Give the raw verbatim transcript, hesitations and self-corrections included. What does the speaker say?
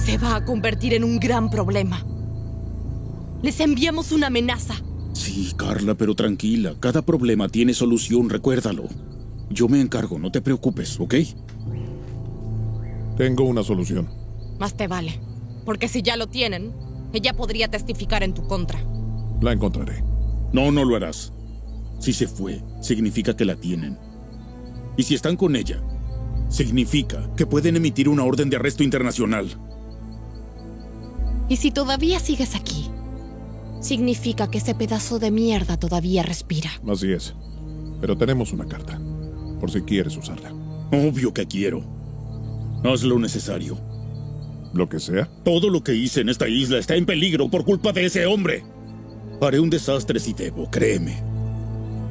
se va a convertir en un gran problema. Les enviamos una amenaza. Sí, Carla, pero tranquila. Cada problema tiene solución, recuérdalo. Yo me encargo, no te preocupes, ¿ok? Tengo una solución. Más te vale. Porque si ya lo tienen, ella podría testificar en tu contra. La encontraré. No, no lo harás. Si se fue, significa que la tienen. Y si están con ella, significa que pueden emitir una orden de arresto internacional. Y si todavía sigues aquí, significa que ese pedazo de mierda todavía respira. Así es. Pero tenemos una carta, por si quieres usarla. Obvio que quiero. Haz lo necesario. ¿Lo que sea? Todo lo que hice en esta isla está en peligro por culpa de ese hombre. Haré un desastre si debo, créeme.